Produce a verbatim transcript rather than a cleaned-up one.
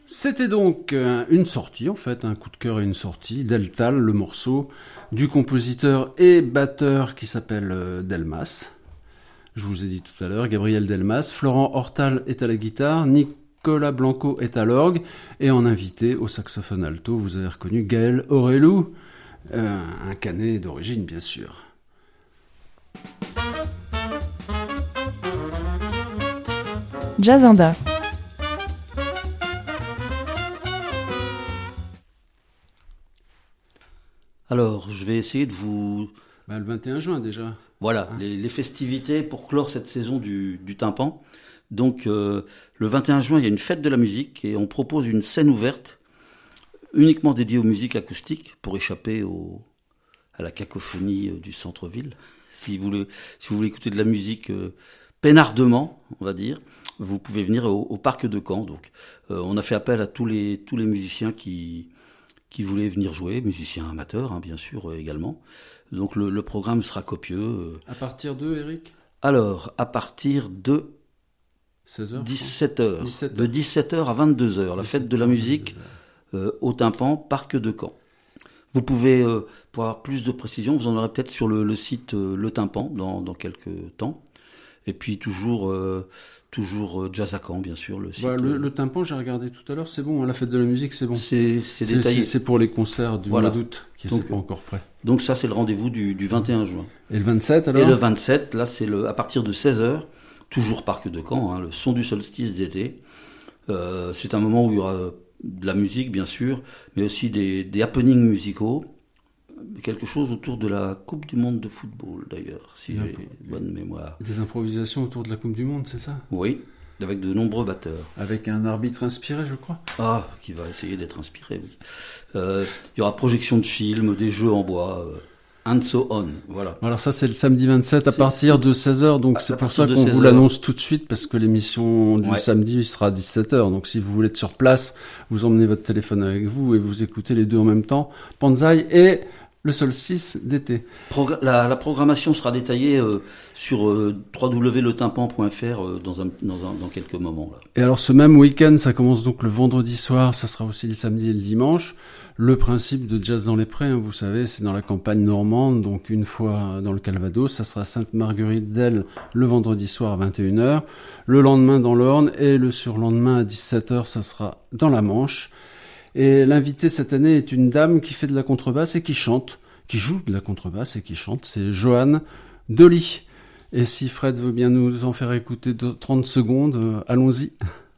C'était donc euh, une sortie, en fait, un coup de cœur et une sortie, Deltal, le morceau du compositeur et batteur qui s'appelle euh, Delmas. Je vous ai dit tout à l'heure, Gabriel Delmas. Florent Hortal est à la guitare, Nicolas Blanco est à l'orgue, et en invité au saxophone alto, vous avez reconnu Gaël Aurelou, euh, un Canet d'origine bien sûr. Jazzanda. Alors, je vais essayer de vous... Bah, le vingt et un juin déjà. Voilà, hein les, les festivités pour clore cette saison du, du tympan. Donc, euh, le vingt et un juin, il y a une fête de la musique et on propose une scène ouverte uniquement dédiée aux musiques acoustiques pour échapper au, à la cacophonie du centre-ville. Si vous voulez, si vous voulez écouter de la musique euh, peinardement, on va dire, vous pouvez venir au, au parc de Caen. Donc, euh, on a fait appel à tous les, tous les musiciens qui... qui voulaient venir jouer, musiciens amateurs, hein, bien sûr, euh, également. Donc le, le programme sera copieux. Euh. À partir de, Eric ? Alors, à partir de seize heures, dix-sept heures, dix-sept heures. de dix-sept heures à vingt-deux heures, la fête de la musique euh, au tympan, parc de Caen. Vous pouvez, euh, pour avoir plus de précision, vous en aurez peut-être sur le, le site euh, Le Tympan dans, dans quelques temps. Et puis toujours... Euh, Toujours Jazz à Caen, bien sûr. Le, site, bah, le, le tympan, j'ai regardé tout à l'heure, c'est bon, hein, la fête de la musique, c'est bon. C'est, c'est détaillé. C'est, c'est pour les concerts du voilà. mois d'août, qui ne sont pas encore prêts. Donc ça, c'est le rendez-vous du, du vingt et un juin. Et le vingt-sept, alors ? Et le vingt-sept, là, c'est le, à partir de seize heures, toujours parc de Caen, hein, le son du solstice d'été. Euh, c'est un moment où il y aura de la musique, bien sûr, mais aussi des, des happenings musicaux. Quelque chose autour de la Coupe du Monde de football, d'ailleurs, si j'ai bonne mémoire. Des improvisations autour de la Coupe du Monde, c'est ça ? Oui, avec de nombreux batteurs. Avec un arbitre inspiré, je crois. Ah, qui va essayer d'être inspiré, oui. Euh, il y aura projection de films, des jeux en bois, euh, and so on, voilà. Alors ça, c'est le samedi vingt-sept à c'est, partir c'est... de seize heures, donc à, c'est à pour ça qu'on vous l'annonce tout de suite, parce que l'émission du ouais. samedi sera à dix-sept heures. Donc si vous voulez être sur place, vous emmenez votre téléphone avec vous et vous écoutez les deux en même temps, Panzai et... le solstice d'été. Progr- la, la programmation sera détaillée euh, sur euh, w w w point le tympan point f r euh, dans, un, dans, un, dans quelques moments. Là. Et alors ce même week-end, ça commence donc le vendredi soir, ça sera aussi le samedi et le dimanche. Le principe de Jazz dans les Prés, hein, vous savez, c'est dans la campagne normande, donc une fois dans le Calvados, ça sera Sainte-Marguerite-d'Elle le vendredi soir à vingt et une heures, le lendemain dans l'Orne et le surlendemain à dix-sept heures, ça sera dans la Manche. Et l'invitée cette année est une dame qui fait de la contrebasse et qui chante, qui joue de la contrebasse et qui chante, c'est Joanne Dolly. Et si Fred veut bien nous en faire écouter trente secondes, euh, allons-y.